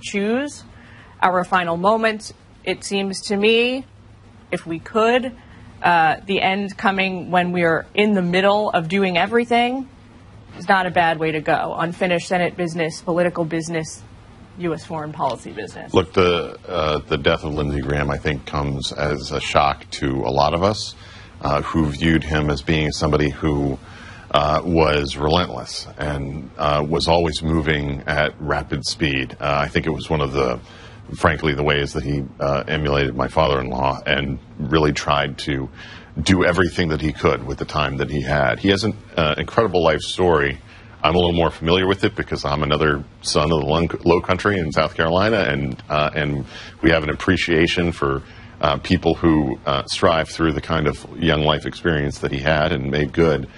choose our final moments. It seems to me, if we could, the end coming when we're in the middle of doing everything is not a bad way to go. Unfinished Senate business, political business, U.S. foreign policy business. Look, the death of Lindsey Graham, I think, comes as a shock to a lot of us who viewed him as being somebody who was relentless and was always moving at rapid speed. I think it was one of the, frankly, the ways that he emulated my father-in-law and really tried to do everything that he could with the time that he had. He has an incredible life story. I'm a little more familiar with it because I'm another son of the Low Country in South Carolina, and we have an appreciation for people who strive through the kind of young life experience that he had and made good.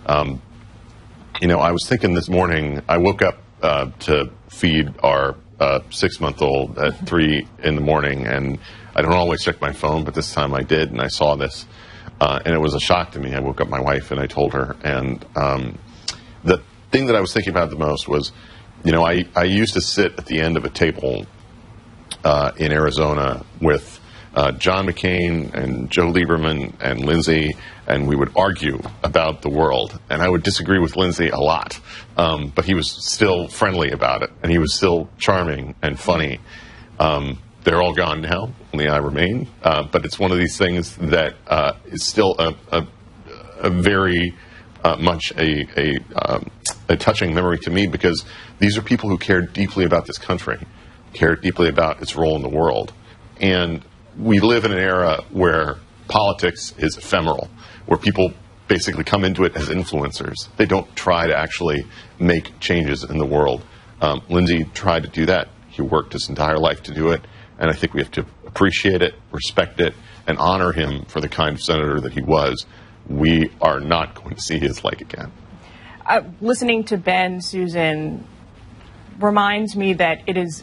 You know, I was thinking this morning, I woke up to feed our 6-month-old at 3 in the morning, and I don't always check my phone, but this time I did, and I saw this, and it was a shock to me. I woke up my wife and I told her, and the thing that I was thinking about the most was, you know, I used to sit at the end of a table in Arizona with John McCain and Joe Lieberman and Lindsey, and we would argue about the world. And I would disagree with Lindsey a lot, but he was still friendly about it, and he was still charming and funny. They're all gone now, only I remain. But it's one of these things that is still a very much a touching memory to me, because these are people who cared deeply about this country, cared deeply about its role in the world. And we live in an era where politics is ephemeral, where people basically come into it as influencers. They don't try to actually make changes in the world. Lindsey tried to do that. He worked his entire life to do it, and I think we have to appreciate it, respect it, and honor him for the kind of senator that he was. We are not going to see his like again. Listening to Ben, Susan, reminds me that it is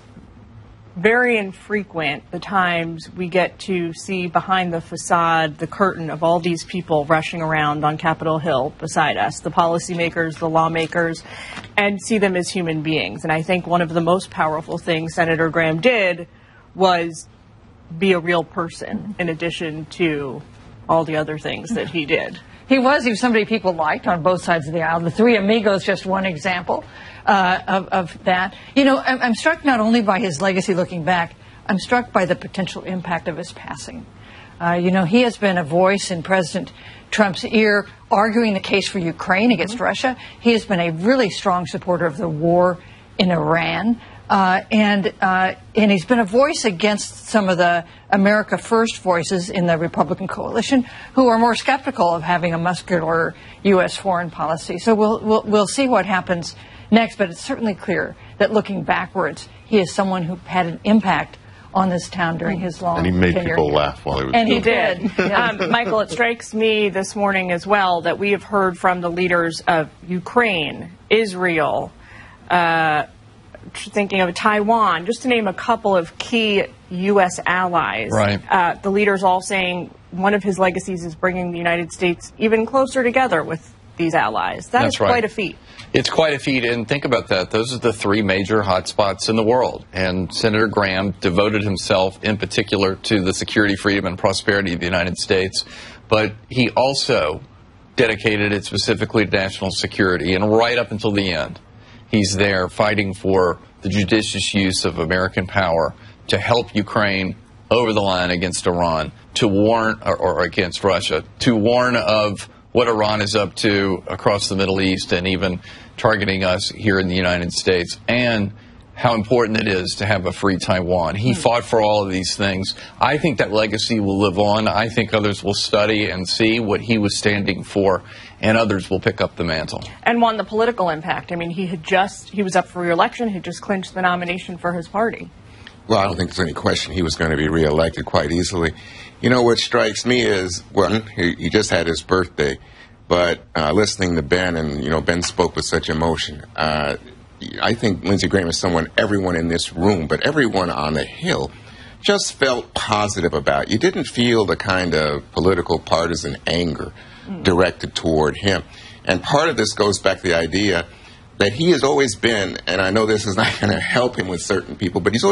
very infrequent the times we get to see behind the facade, the curtain of all these people rushing around on Capitol Hill beside us, the policymakers, the lawmakers, and see them as human beings. And I think one of the most powerful things Senator Graham did was be a real person, in addition to all the other things that he did. He was somebody people liked on both sides of the aisle. The Three Amigos, just one example of that. You know, I'm struck not only by his legacy looking back, I'm struck by the potential impact of his passing. You know, he has been a voice in President Trump's ear, arguing the case for Ukraine against Russia. He has been a really strong supporter of the war in Iran. And he's been a voice against some of the America First voices in the Republican coalition who are more skeptical of having a muscular U.S. foreign policy. So we'll see what happens next, but it's certainly clear that looking backwards, he is someone who had an impact on this town during his long tenure. And he made people laugh while he was doing it. And he did. Michael, it strikes me this morning as well that we have heard from the leaders of Ukraine, Israel, thinking of Taiwan, just to name a couple of key U.S. allies. Right. The leaders all saying one of his legacies is bringing the United States even closer together with these allies. That's right. Quite a feat. It's quite a feat, and think about that. Those are the three major hotspots in the world, and Senator Graham devoted himself in particular to the security, freedom, and prosperity of the United States, but he also dedicated it specifically to national security, and right up until the end, he's there fighting for the judicious use of American power to help Ukraine over the line against Iran, to warn, or against Russia, to warn of what Iran is up to across the Middle East and even targeting us here in the United States, and how important it is to have a free Taiwan. He fought for all of these things. I think that legacy will live on. I think others will study and see what he was standing for, and others will pick up the mantle. And won the political impact. I mean, he was up for re-election. He just clinched the nomination for his party. Well, I don't think there's any question he was going to be reelected quite easily. You know, what strikes me is, one, he just had his birthday, but listening to Ben, and, you know, Ben spoke with such emotion. I think Lindsey Graham is someone everyone in this room, but everyone on the Hill, just felt positive about. You didn't feel the kind of political partisan anger directed toward him. And part of this goes back to the idea that he has always been, and I know this is not going to help him with certain people, but he's always